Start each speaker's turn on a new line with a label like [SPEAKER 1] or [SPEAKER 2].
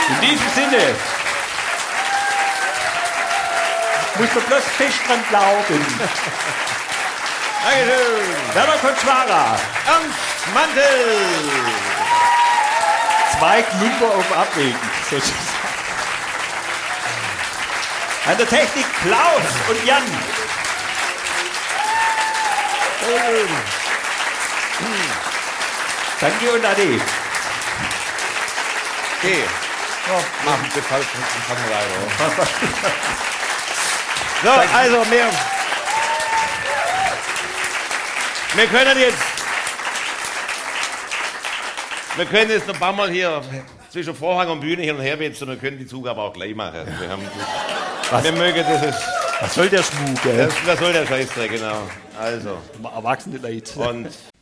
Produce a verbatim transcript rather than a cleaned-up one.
[SPEAKER 1] In diesem Sinne muss man bloß fest dran glauben.
[SPEAKER 2] Dankeschön.
[SPEAKER 1] Werner Konschwara.
[SPEAKER 2] Ernst Mantel.
[SPEAKER 1] Zwei Gmünder auf Abwägen, sozusagen. An der Technik Klaus und Jan. Danke und Ade.
[SPEAKER 2] Okay. Ja, machen wir falsch und fangen weiter. So, also wir, wir können jetzt, wir können jetzt noch ein paar Mal hier zwischen Vorhang und Bühne hin und her wechseln, wir können die Zugabe auch gleich machen. Wir, haben, wir mögen das ist,
[SPEAKER 1] Was soll der Schmuck, gell?
[SPEAKER 2] das, das soll der Scheißdreck, genau. Also.
[SPEAKER 1] Erwachsene Leute.
[SPEAKER 2] Und